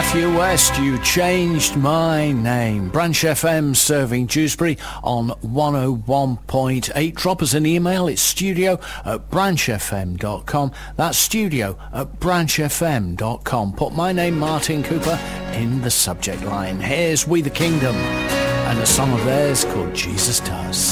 Matthew West, You Changed My Name. Branch FM serving Dewsbury on 101.8. Drop us an email. It's studio@branchfm.com. That's studio@branchfm.com. Put my name, Martin Cooper, in the subject line. Here's We the Kingdom and a song of theirs called Jesus Does.